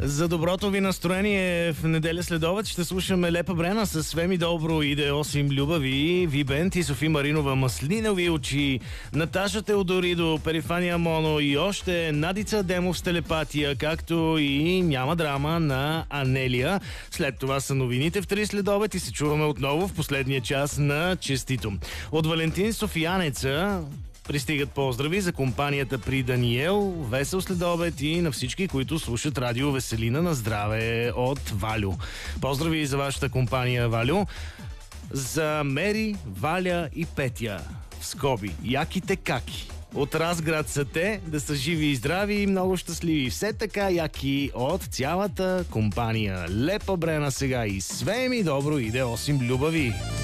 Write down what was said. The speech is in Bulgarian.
За доброто ви настроение в неделя следобед ще слушаме Лепа Брена с Свеми Добро и Деосим Любави, Вибент и Софи Маринова Маслинови очи, Наташа Теодоридо, Перифания Моно и още Надица Демов с телепатия, както и Няма драма на Анелия. След това са новините в 3 следобед и се чуваме отново в последния час на Честито. От Валентин Софиянеца пристигат поздрави за компанията при Даниел, весел следобед и на всички, които слушат радио Веселина на здраве от Валю. Поздрави за вашата компания, Валю. За Мери, Валя и Петя. В скоби. Яките каки. От Разград са те, да са живи и здрави и много щастливи. Все така яки от цялата компания. Лепа Брена сега и Свеми Добро и Деосим Любави.